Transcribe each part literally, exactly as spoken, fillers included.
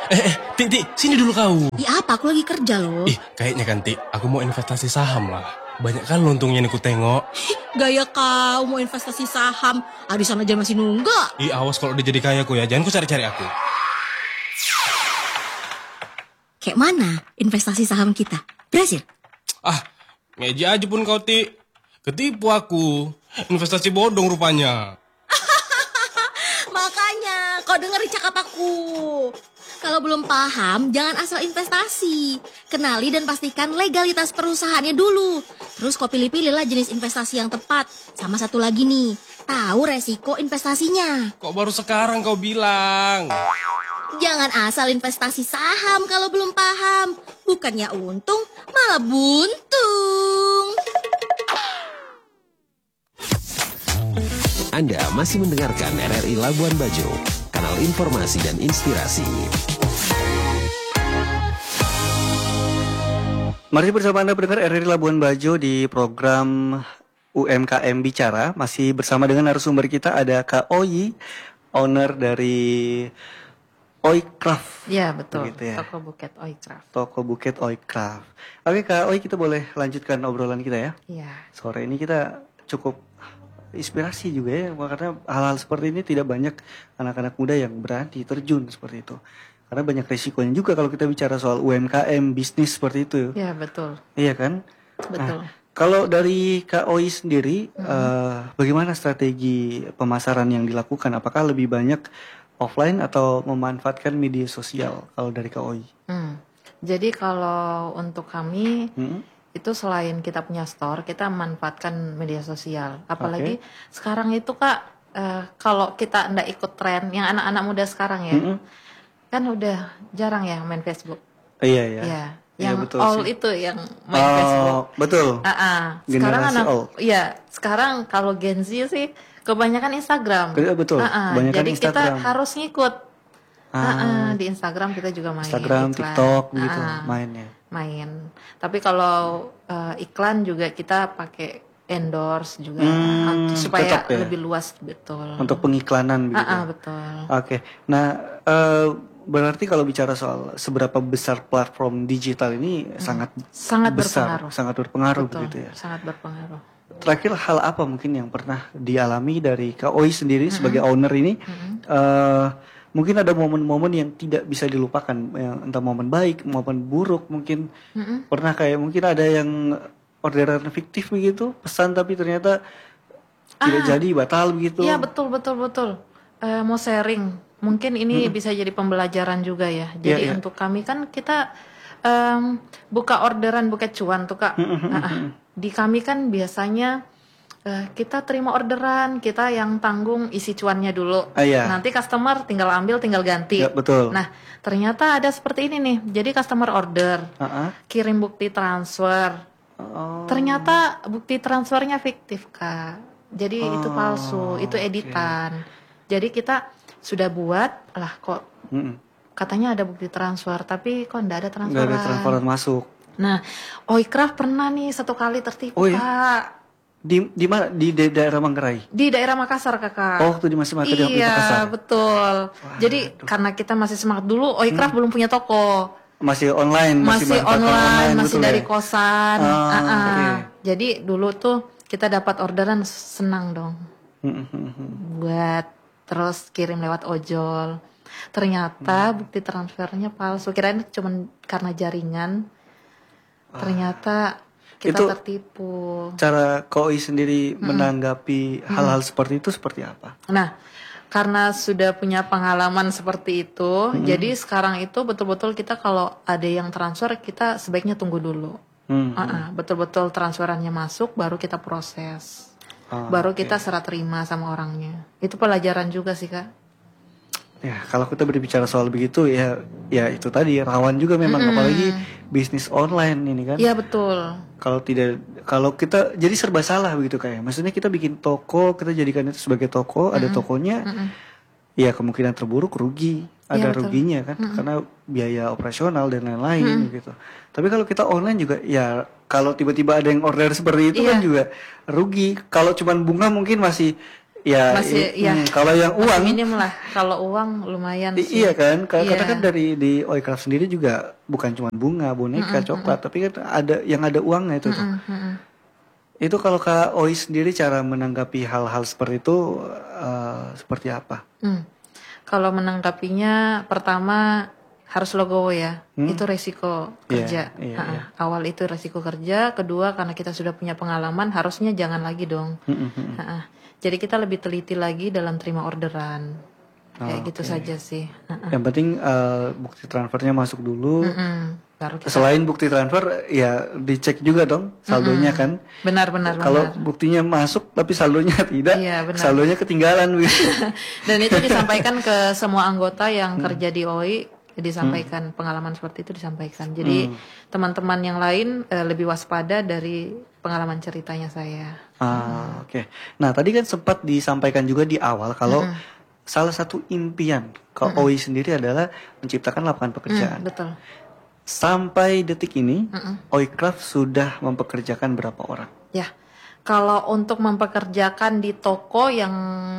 Eh, eh, Ti, Ti, sini dulu kau. Ih apa, aku lagi kerja loh. Ih, kayaknya kan Ti, aku mau investasi saham lah. Banyak kan untungnya nih ku tengok. Gaya kau mau investasi saham. Arisan aja masih nunggak. Ih, awas kalau udah jadi kaya ku ya, jangan ku cari-cari aku. Kayak mana investasi saham kita? Berhasil? Ah, meja aja pun kau Ti. Ketipu aku. Investasi bodong rupanya. Makanya kau dengerin cakap aku. Kalau belum paham, jangan asal investasi. Kenali dan pastikan legalitas perusahaannya dulu. Terus kau pilih-pilihlah jenis investasi yang tepat. Sama satu lagi nih, tahu resiko investasinya. Kok baru sekarang kau bilang? Jangan asal investasi saham kalau belum paham. Bukannya untung, malah buntung. Anda masih mendengarkan R R I Labuan Bajo, kanal informasi dan inspirasi. Mari bersama Anda pendengar R R I Labuan Bajo di program U M K M Bicara. Masih bersama dengan narasumber kita ada Kak Oyi, owner dari Oicraft. Ya betul, Begitu ya. Toko Buket Oicraft. Toko Buket Oicraft. Oke Kak Oyi, kita boleh lanjutkan obrolan kita ya. Iya. Sore ini kita cukup inspirasi juga ya, karena hal-hal seperti ini tidak banyak anak-anak muda yang berani terjun seperti itu. Karena banyak resikonya juga kalau kita bicara soal U M K M, bisnis seperti itu. Iya betul. Iya kan? Betul. Nah, kalau dari Kak Oyi sendiri, Mm-hmm. uh, bagaimana strategi pemasaran yang dilakukan? Apakah lebih banyak offline atau memanfaatkan media sosial kalau dari Kak Oyi? Hmm. Jadi kalau untuk kami Hmm? itu selain kita punya store, kita memanfaatkan media sosial. Apalagi sekarang itu Kak, eh, kalau kita ndak ikut tren, yang anak-anak muda sekarang ya, Mm-mm. kan udah jarang ya main Facebook. Iya ya. Iya. Iya, Yang betul all sih. itu yang main Oh, Facebook. betul. Ah, ah. Sekarang Generasi anak, old. iya. Sekarang kalau Gen Z sih kebanyakan Instagram. Iya, betul. Ah, ah. Kebanyakan Jadi Instagram. kita harus ngikut. Ah. Ah, ah. Di Instagram kita juga main. Instagram, iklan. TikTok gitu Ah, ah. mainnya. Main. Tapi kalau eh, iklan juga kita pakai endorse juga Hmm, supaya tetap ya? lebih luas betul. Untuk pengiklanan begitu. Ah, ah, betul. Oke. Nah, eh, berarti kalau bicara soal seberapa besar platform digital ini sangat Sangat besar, berpengaruh. sangat berpengaruh Betul, begitu ya. sangat berpengaruh. Terakhir hal apa mungkin yang pernah dialami dari Kak Oyi sendiri sebagai owner ini? eh, mungkin ada momen-momen yang tidak bisa dilupakan, yang entah momen baik maupun buruk mungkin. Mm-mm. Pernah kayak mungkin ada yang orderan fiktif begitu, pesan tapi ternyata tidak jadi, batal begitu. Iya betul betul betul. Eh, mau sharing, mungkin ini bisa jadi pembelajaran juga ya. Jadi Iya, iya. untuk kami kan kita em, buka orderan buka cuan tuh Kak. Ah, ah. Di kami kan biasanya eh, kita terima orderan, kita yang tanggung isi cuannya dulu. Ah, iya. Nanti customer tinggal ambil, tinggal ganti. Ya, betul. Nah ternyata ada seperti ini nih. Jadi customer order, Ah, ah. kirim bukti transfer. Oh. Ternyata bukti transfernya fiktif Kak. Jadi itu Oh, palsu, itu editan. Jadi kita sudah buat, lah kok Mm-mm. katanya ada bukti transfer, tapi kok enggak ada Nggak transferan. ada transferan masuk. Nah, Oicraft pernah nih satu kali tertipu Oh, iya? Kak. Di di mana? Di da- daerah Manggarai. Di daerah Makassar Kakak. Oh, waktu di masih Makassar di Iya, Makassar. betul. Jadi karena kita masih semangat dulu, Oicraft belum punya toko. Masih online, masih, Masih, manfaatkan online, masih betul dari ya? kosan. Ah, Ah, ah. oke. Jadi dulu tuh kita dapat orderan senang dong. Mm-mm. Buat terus kirim lewat ojol. Ternyata bukti transfernya palsu. Kirain cuma karena jaringan. Ternyata kita Itu- tertipu. Cara Koi sendiri menanggapi hal-hal seperti itu seperti apa? Nah, karena sudah punya pengalaman seperti itu, jadi sekarang itu betul-betul kita kalau ada yang transfer kita sebaiknya tunggu dulu. Hmm. Ah, ah, betul-betul transferannya masuk, baru kita proses. Ah, Baru kita serah terima sama orangnya. Itu pelajaran juga sih Kak. Ya, kalau kita berbicara soal begitu ya, ya itu tadi rawan juga memang, apalagi bisnis online ini kan. Iya betul. Kalau tidak, kalau kita jadi serba salah begitu kayak. Maksudnya kita bikin toko, kita jadikan itu sebagai toko, ada tokonya, ya kemungkinan terburuk rugi, ada Iya, betul. ruginya kan, karena biaya operasional dan lain-lain gitu. Tapi kalau kita online juga, ya kalau tiba-tiba ada yang order seperti itu kan Iya. juga rugi. Kalau cuman bunga mungkin masih Ya, Masih, i- ya. hmm, kalau yang Masih uang, minim lah. Kalau uang lumayan i- sih. iya kan? Ka- Iya. Karena kan dari di Oikraf sendiri juga bukan cuma bunga, boneka, coklat, tapi kan ada yang ada uangnya itu tuh. Mm, mm, mm. Itu kalau Kak Oi sendiri cara menanggapi hal-hal seperti itu eh, seperti apa? Hmm. Kalau menanggapinya pertama harus logowo ya, Hmm. itu resiko Iya, kerja. iya, Ha-ha. iya. Awal itu resiko kerja, kedua karena kita sudah punya pengalaman harusnya jangan lagi dong. Hmm, hmm, hmm. Ha-ha. Jadi kita lebih teliti lagi dalam terima orderan, kayak Oh, gitu oke. saja sih. Ha-ha. Yang penting eh, bukti transfernya masuk dulu. Mm-mm. Baru kita Selain bukti transfer, ya dicek juga dong saldonya kan. benar-benar Kalau benar. buktinya masuk tapi saldonya tidak, Iya, benar. saldonya ketinggalan. begitu. Dan itu disampaikan ke semua anggota yang kerja di O I, disampaikan pengalaman seperti itu disampaikan. Jadi teman-teman yang lain eh, lebih waspada dari pengalaman ceritanya saya. Ah, oke. Nah, tadi kan sempat disampaikan juga di awal kalau salah satu impian ke O I sendiri adalah menciptakan lapangan pekerjaan. Hmm, betul. Sampai detik ini, Oikraf sudah mempekerjakan berapa orang? Ya, kalau untuk mempekerjakan di toko yang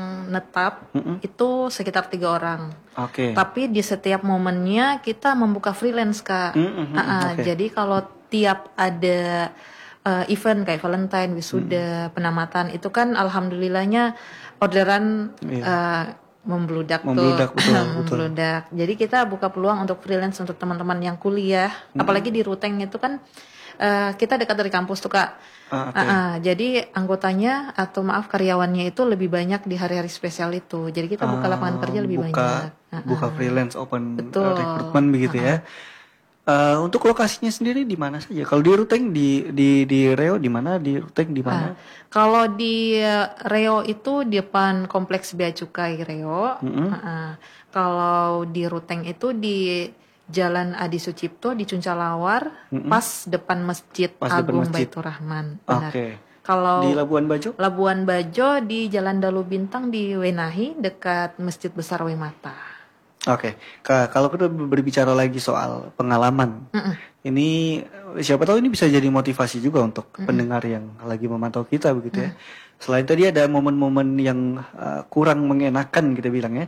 netap itu sekitar tiga orang. Oke. Tapi di setiap momennya kita membuka freelance kak. Mm, mm, mm, Ah, ah, oke. Jadi kalau tiap ada eh, event kayak Valentine, wisuda, penamatan itu kan alhamdulillahnya orderan Iya. eh, membludak, Membludak, tuh. betul, betul. membludak. Jadi kita buka peluang untuk freelance untuk teman-teman yang kuliah, apalagi di Ruteng itu kan eh, kita dekat dari kampus tuh kak. Ah, oke. Ah, ah, jadi anggotanya atau maaf karyawannya itu lebih banyak di hari-hari spesial itu. Jadi kita buka lapangan kerja lebih buka, banyak. Ah, buka ah. freelance open Betul. uh, rekrutmen begitu ya. Eh, untuk lokasinya sendiri di mana saja? Kalau di Ruteng di di di Reo di mana? Di Ruteng di mana? Ah, kalau di eh, Reo itu di depan kompleks Bea Cukai Reo. Ah, ah. Kalau di Ruteng itu di Jalan Adi Sucipto di Cuncalawar, pas depan Masjid Pas depan Agung masjid. Baitur Rahman. Benar. Oke. Kalau Di Labuan Bajo? Labuan Bajo di Jalan Dalu Bintang di Wenahi dekat Masjid Besar Wemata. Oke, Ka- kalau kita berbicara lagi soal pengalaman, ini eh, siapa tahu ini bisa jadi motivasi juga untuk pendengar yang lagi memantau kita begitu ya. Selain tadi ada momen-momen yang eh, kurang mengenakan kita bilang ya.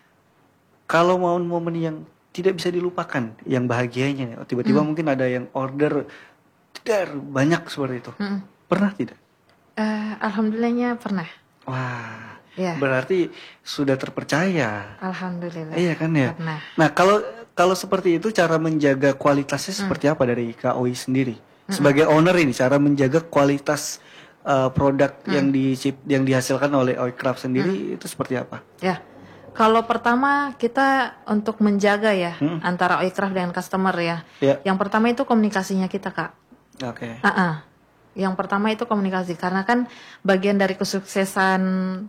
Kalau momen-momen yang tidak bisa dilupakan, yang bahagianya, tiba-tiba mungkin ada yang order dar banyak seperti itu. Mm-mm. Pernah tidak? Eh, alhamdulillahnya pernah. Wah, Ya. berarti sudah terpercaya. Alhamdulillah. Iya kan ya. Pernah. Nah kalau kalau seperti itu cara menjaga kualitasnya seperti apa dari K O I sendiri sebagai owner ini cara menjaga kualitas uh, produk yang di yang dihasilkan oleh Oikraf sendiri itu seperti apa? Ya. Kalau pertama kita untuk menjaga ya antara Oikraf dengan customer ya. Ya. Yang pertama itu komunikasinya kita kak. Oke. Ah, ah. Yang pertama itu komunikasi karena kan bagian dari kesuksesan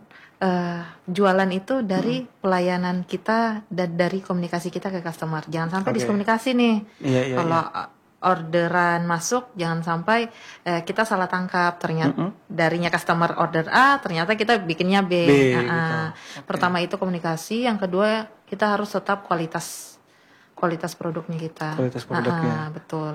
eh, jualan itu dari pelayanan kita dan dari komunikasi kita ke customer. Jangan sampai Oke. diskomunikasi nih. Iya, iya, Kalau uh, orderan masuk jangan sampai eh, kita salah tangkap ternyata darinya customer order A ternyata kita bikinnya B. B, Ah, ah. gitu. Oke. Pertama itu komunikasi, yang kedua kita harus tetap kualitas kualitas produknya kita. Kualitas Ah, produknya. ah, betul.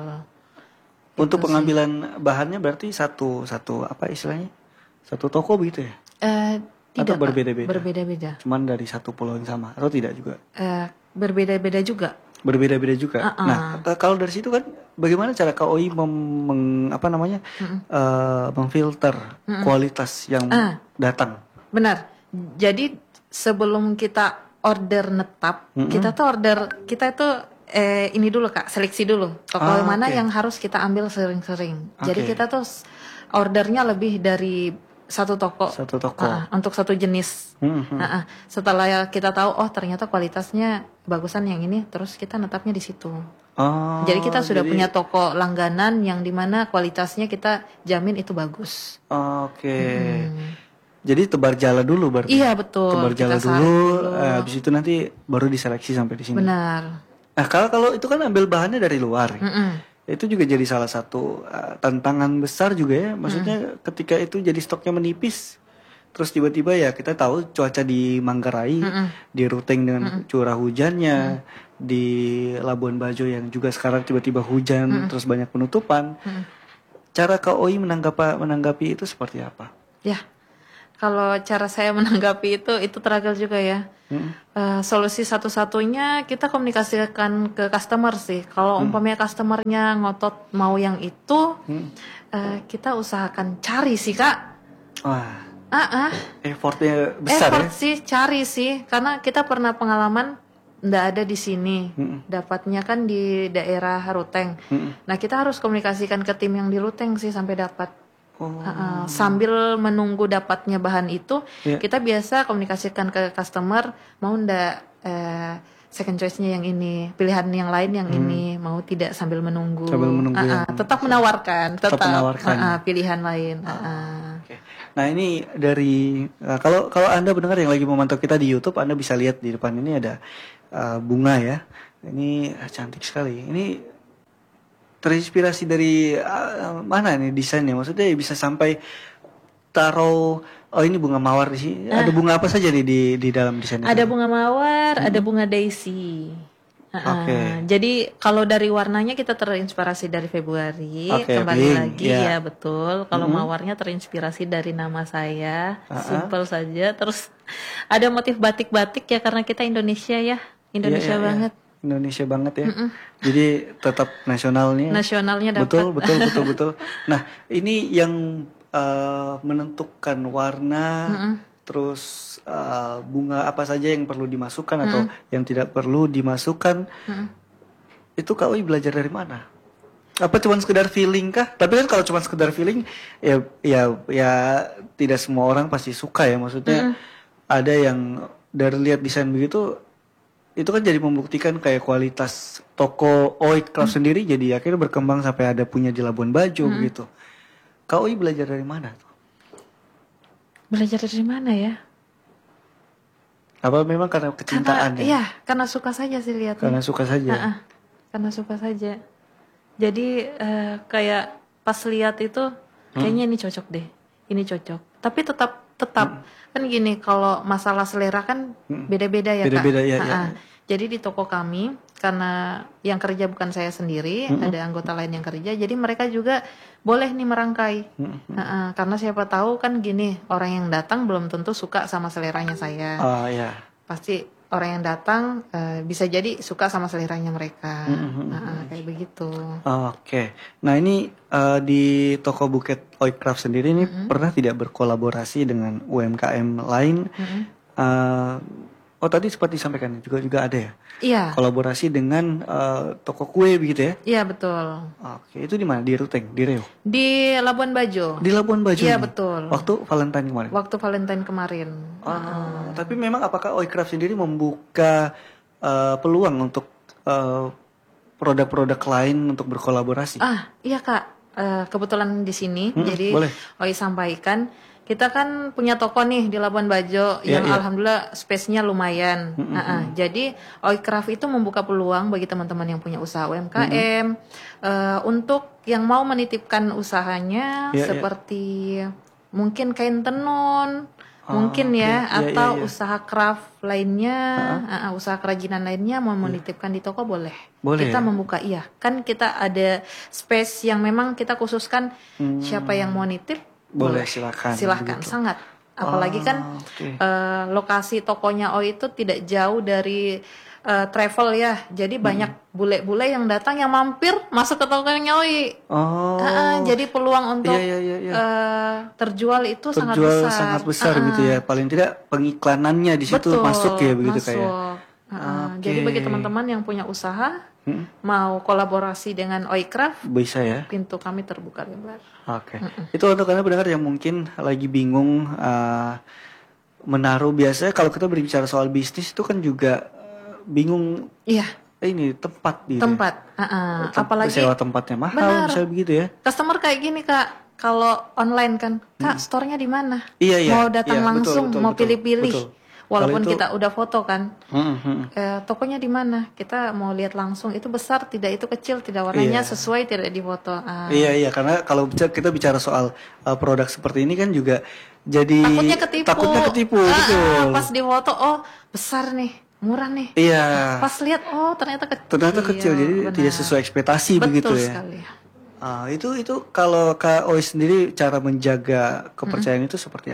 Untuk Itu sih. pengambilan bahannya berarti satu satu apa istilahnya satu toko begitu ya? Eh, Atau tidak Kak. berbeda-beda? Berbeda-beda. Cuman dari satu pulau yang sama atau tidak juga? Eh, berbeda-beda juga. Berbeda-beda juga. Uh-uh. Nah, k- kalau dari situ kan, bagaimana cara K O I mem- meng- apa namanya, eh, memfilter kualitas yang Ah. datang? Benar. Jadi sebelum kita order netap, kita tuh order kita itu eh, ini dulu kak, seleksi dulu. Toko Ah, mana oke. yang harus kita ambil sering-sering. Jadi Oke. kita tuh s- ordernya lebih dari satu toko. Satu toko. Ah, untuk satu jenis. Hmm, hmm. Ah, ah. Setelah kita tahu, oh ternyata kualitasnya bagusan yang ini, terus kita netapnya di situ. Oh, Jadi kita sudah jadi- punya toko langganan yang dimana kualitasnya kita jamin itu bagus. Oke. Jadi tebar jala dulu berarti. Iya betul. Tebar jala kita saring dulu, eh, habis itu nanti baru diseleksi sampai di sini. Benar. Nah, kalau kalau itu kan ambil bahannya dari luar. Mm-mm. Itu juga jadi salah satu uh, tantangan besar juga ya. Maksudnya ketika itu jadi stoknya menipis, terus tiba-tiba ya kita tahu cuaca di Manggarai, di Ruteng dengan curah hujannya, di Labuan Bajo yang juga sekarang tiba-tiba hujan, terus banyak penutupan. Cara K O I menanggapi menanggapi itu seperti apa? Ya. kalau cara saya menanggapi itu itu struggle juga ya. Hmm. Eh, solusi satu-satunya kita komunikasikan ke customer sih. Kalau Hmm. umpamanya customernya ngotot mau yang itu, Hmm. eh, kita usahakan cari sih kak. Wah, Ah, ah. effortnya besar Effort ya. sih cari sih, karena kita pernah pengalaman ndak ada di sini, Mm-mm. dapatnya kan di daerah Ruteng. Mm-mm. Nah kita harus komunikasikan ke tim yang di Ruteng sih sampai dapat. Oh. Uh-uh. Sambil menunggu dapatnya bahan itu, Iya. kita biasa komunikasikan ke customer mau ndak eh, second choice-nya yang ini, pilihan yang lain yang ini, mau tidak sambil menunggu. Sambil menunggu Uh-uh. yang- Tetap menawarkan, tetap, Tetap menawarkan. uh-uh, pilihan lain. Uh-uh. Oke. Nah ini dari uh, kalau kalau Anda benar yang lagi memantau kita di YouTube, Anda bisa lihat di depan ini ada uh, bunga ya. Ini uh, cantik sekali. Ini terinspirasi dari uh, mana nih desainnya? Maksudnya bisa sampai taruh oh ini bunga mawar di sini. Ada bunga apa saja nih di di dalam desain itu? Ada bunga mawar, ada bunga daisy. Uh-uh. Oke. Jadi kalau dari warnanya kita terinspirasi dari Februari, Oke, kembali pink, lagi ya. ya betul. Kalau mawarnya terinspirasi dari nama saya, Uh-uh. simple saja. Terus ada motif batik-batik ya karena kita Indonesia ya, Indonesia Iya, iya, iya. banget. Indonesia banget ya. Jadi tetap nasionalnya. Nasionalnya dapat. Betul, betul, betul, betul. Nah, ini yang uh, menentukan warna, terus uh, bunga apa saja yang perlu dimasukkan atau yang tidak perlu dimasukkan. Itu Kak Oi belajar dari mana? Apa cuma sekedar feeling kah? Tapi kan kalau cuma sekedar feeling, ya, ya, ya tidak semua orang pasti suka ya. Maksudnya ada yang dari lihat desain begitu. Itu kan jadi membuktikan kayak kualitas toko Oi Craft sendiri jadi akhirnya berkembang sampai ada punya di Labuan Bajo gitu. Kak Oi belajar dari mana tuh? Belajar dari mana ya? Apa memang karena Karena kecintaan ya? iya, karena suka saja sih lihatnya. Karena suka saja. Ah, ah. Karena suka saja. Jadi eh, kayak pas lihat itu kayaknya ini cocok deh, ini cocok. Tapi tetap tetap kan gini kalau masalah selera kan beda-beda ya Beda-beda, kak. ya, Ah, ya. ah. Jadi di toko kami karena yang kerja bukan saya sendiri, ada anggota lain yang kerja. Jadi mereka juga boleh nih merangkai. Ah, ah. Karena siapa tahu kan gini orang yang datang belum tentu suka sama seleranya saya. Ah ya. Pasti orang yang datang eh, bisa jadi suka sama seleranya mereka. Nah, kayak begitu. Oke. Nah ini eh, di toko Buket Oi Craft sendiri ini pernah tidak berkolaborasi dengan U M K M lain? Eh, oh tadi seperti disampaikan juga juga ada ya Iya, kolaborasi dengan eh, toko kue begitu ya? iya betul. Oke, itu di mana? Di Ruteng, di Riau. Di Labuan Bajo. Di Labuan Bajo. Iya nih? betul. Waktu Valentine kemarin. Waktu Valentine kemarin. Ah, tapi memang apakah Oi Craft sendiri membuka eh, peluang untuk eh, produk-produk lain untuk berkolaborasi? Ah, iya Kak. Eh, kebetulan di sini, Hmm, jadi boleh. Oi sampaikan kita kan punya toko nih di Labuan Bajo Iya, yang iya. alhamdulillah space-nya lumayan. Ah, ah. Jadi Oi Craft itu membuka peluang bagi teman-teman yang punya usaha U M K M eh, untuk yang mau menitipkan usahanya Iya, iya. seperti mungkin kain tenun, Ah, mungkin oke. ya Iya, atau iya, iya. usaha craft lainnya, ah, ah, usaha kerajinan lainnya mau menitipkan di toko boleh. Boleh Kita ya? membuka iya. Kan kita ada space yang memang kita khususkan siapa yang mau nitip Boleh, silakan, Silahkan, begitu. sangat. Apalagi kan Ah, oke. eh, lokasi tokonya Oi itu tidak jauh dari eh, travel ya. Jadi banyak bule-bule yang datang yang mampir masuk ke tokonya Oi. Oh. Ah, ah, jadi peluang untuk Iya, iya, iya, iya. eh, terjual itu sangat terjual besar. sangat besar Ah, ah. gitu ya. Paling tidak pengiklanannya di situ Betul, masuk ya begitu masuk. kayak. Ah, ah. Oke. Jadi bagi teman-teman yang punya usaha Hmm, mau kolaborasi dengan Oi Craft, bisa ya. pintu kami terbuka lebar. Oke. Itu untuk Anda pendengar yang mungkin lagi bingung uh, menaruh biasanya kalau kita berbicara soal bisnis itu kan juga uh, bingung Iya, eh, ini tempat gitu. tempat. Ah, ah. Tem- Apalagi sewa tempatnya mahal Benar. misalnya begitu ya. customer kayak gini kak, kalau online kan, kak store-nya di mana? Iya, iya. Mau datang Iya, betul, langsung, betul, mau betul, pilih-pilih. betul. Walaupun Kalau itu- kita udah foto kan, Hmm, hmm. eh, tokonya di mana? Kita mau lihat langsung. Itu besar, tidak itu kecil, tidak warnanya Iya. sesuai, tidak di foto. Ah. Iya iya karena kalau bicara- kita bicara soal uh, produk seperti ini kan juga jadi Takutnya ketipu. takutnya ketipu Ah, ah, betul. pas di foto, oh besar nih, murah nih. Iya. Pas lihat, oh ternyata kecil. Ternyata kecil jadi Benar. tidak sesuai ekspektasi Betul begitu ya. sekali. Ah, itu itu kalau Kak Oi sendiri cara menjaga kepercayaan itu seperti apa?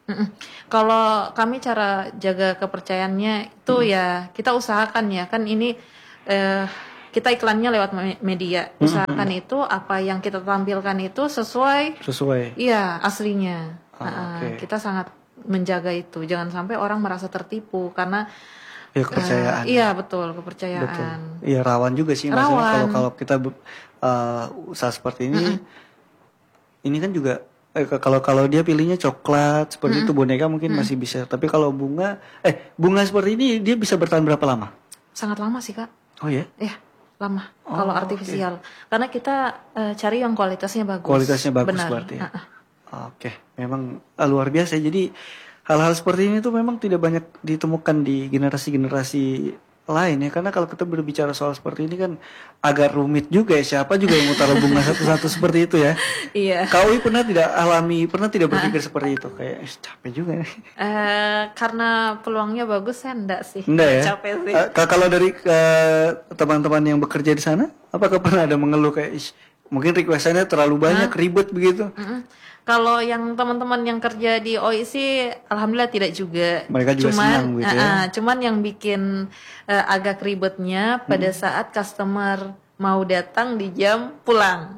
Mm-mm. Kalau kami cara jaga kepercayaannya itu Hmm. ya kita usahakan ya kan ini eh, kita iklannya lewat me- media. Usahakan itu apa yang kita tampilkan itu sesuai Sesuai. iya aslinya. Ah, Nah, oke. kita sangat menjaga itu. Jangan sampai orang merasa tertipu karena Ya kepercayaan. eh, iya betul Betul. kepercayaan. Iya rawan juga sih maksudnya Rawan. kalau kalau kita be- uh, usaha seperti ini, ini kan juga eh, ke- kalau kalau dia pilihnya coklat seperti itu boneka mungkin masih bisa. Tapi kalau bunga, eh bunga seperti ini dia bisa bertahan berapa lama? Sangat lama sih kak. Oh ya, Ya lama Oh, kalau oke. artifisial. Karena kita eh, cari yang kualitasnya bagus. kualitasnya bagus Benar. berarti. Ya? Ah, ah. Oke, memang uh, luar biasa. Jadi hal-hal seperti ini tuh memang tidak banyak ditemukan di generasi-generasi lain ya. Karena kalau kita berbicara soal seperti ini kan agak rumit juga ya. Siapa juga yang mau taruh bunga satu-satu seperti itu ya. Iya. Kau pernah tidak alami, pernah tidak berpikir seperti itu? Kayak "Ih, capek juga nih. Eh, karena peluangnya bagus saya enggak sih. Enggak ya? Capek sih. Eh, k- kalau dari eh, teman-teman yang bekerja di sana, apakah pernah ada mengeluh kayak "Ih, mungkin requestannya terlalu banyak, ribet begitu? Mm-mm. Kalau yang teman-teman yang kerja di O I C, alhamdulillah tidak juga. Mereka juga cuman, senang gitu ya. eh, eh, cuman yang bikin eh, agak ribetnya pada saat customer mau datang di jam pulang.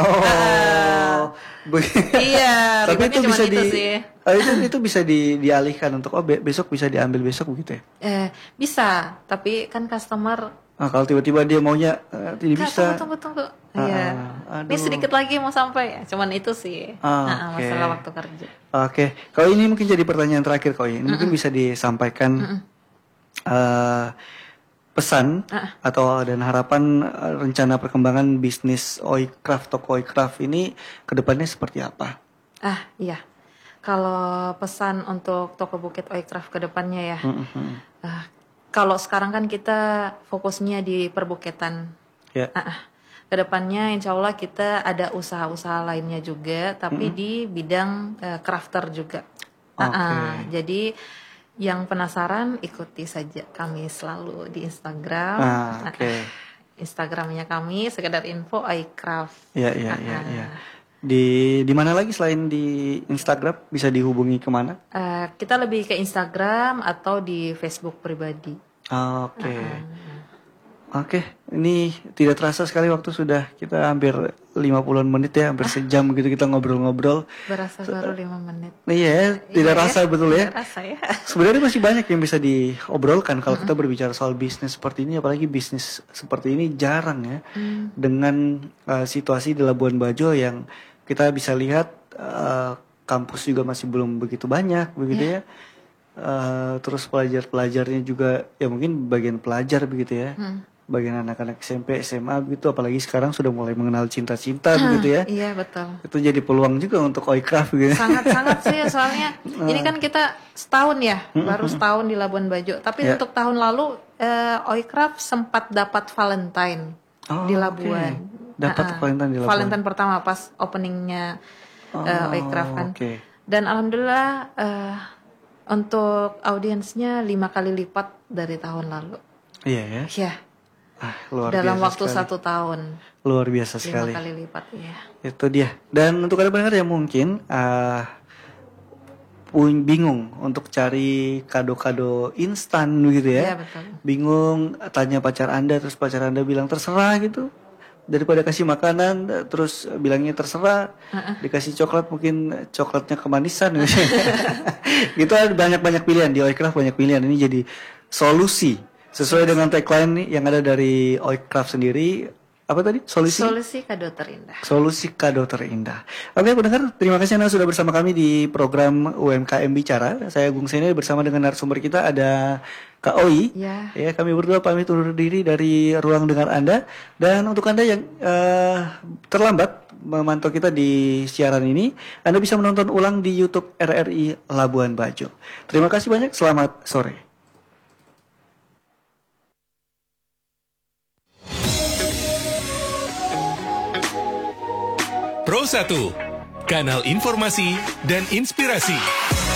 Oh, be- Iya, tapi ribetnya itu cuma bisa itu di, sih. eh, itu itu bisa di, dialihkan untuk oh be- besok bisa diambil besok begitu ya. Eh, bisa, tapi kan customer Nah, kalau tiba-tiba dia maunya eh, tidak Kak, bisa. tunggu, tunggu, tunggu. Ah, Iya. aduh. Ini sedikit lagi mau sampai. Cuman itu sih. Ah, Nah, oke. masalah waktu kerja. Oke, kalau ini mungkin jadi pertanyaan terakhir kau ini mungkin bisa disampaikan eh, pesan atau dan harapan eh, rencana perkembangan bisnis Oicraft toko Oicraft ini kedepannya seperti apa? Ah, iya. Kalau pesan untuk toko Bukit Oicraft ke depannya ya. ah, kalau sekarang kan kita fokusnya di perbukitan. Ya, Ah, ah. Kedepannya insya Allah kita ada usaha-usaha lainnya juga, tapi di bidang eh, crafter juga. Ah, ah. Oke. Jadi yang penasaran ikuti saja kami selalu di Instagram. Ah, oke. Instagramnya kami sekedar info iCraft. ya, ya, ya, ya. Di di mana lagi selain di Instagram bisa dihubungi kemana? Eh, kita lebih ke Instagram atau di Facebook pribadi. Oke. Oke, ini tidak terasa sekali waktu sudah kita hampir lima puluhan menit ya, hampir sejam gitu kita ngobrol-ngobrol. Berasa baru lima menit. Iya, tidak Iya, rasa betul ya. Tidak rasa ya. Sebenarnya masih banyak yang bisa diobrolkan kalau kita berbicara soal bisnis seperti ini, apalagi bisnis seperti ini jarang ya. Dengan uh, situasi di Labuan Bajo yang kita bisa lihat uh, kampus juga masih belum begitu banyak begitu ya. Uh, terus pelajar-pelajarnya juga ya mungkin bagian pelajar begitu ya. Bagian anak-anak S M P, S M A begitu, apalagi sekarang sudah mulai mengenal cinta-cinta begitu ya. Iya betul. Itu jadi peluang juga untuk Oicraft gitu. Sangat-sangat sih soalnya ini kan kita setahun ya, baru setahun di Labuan Bajo. Tapi Ya. untuk tahun lalu eh, Oicraft sempat dapat Valentine Oh, di oke. Labuan. Dapat Ah, ah. Valentine di Labuan. Valentine pertama pas openingnya eh, Oh, Oicraft kan. oke. Dan alhamdulillah eh, untuk audiensnya lima kali lipat dari tahun lalu. Iya ya. Ya, Ah, luar dalam biasa waktu sekali. satu tahun Luar biasa lima sekali. kali lipat ya. Itu dia. Dan untuk ada pendengar yang mungkin ah, pun bingung untuk cari kado-kado instan gitu ya. Iya, betul. Bingung tanya pacar Anda terus pacar Anda bilang terserah gitu. Daripada kasih makanan terus bilangnya terserah. Dikasih coklat mungkin coklatnya kemanisan gitu. Gitu ada banyak-banyak pilihan di Oicraft, banyak pilihan. Ini jadi solusi sesuai dengan tagline nih yang ada dari Oicraft sendiri. Apa tadi? Solusi Solusi kado terindah. Solusi kado terindah. Oke pendengar, terima kasih Anda sudah bersama kami di program U M K M Bicara. Saya Agung Seni bersama dengan narasumber kita ada Kak Oi. Ya. Ya, kami berdua pamit undur diri dari ruang dengar Anda. Dan untuk Anda yang eh, terlambat memantau kita di siaran ini, Anda bisa menonton ulang di YouTube R R I Labuan Bajo. Terima kasih banyak, selamat sore. Pro satu, kanal informasi dan inspirasi.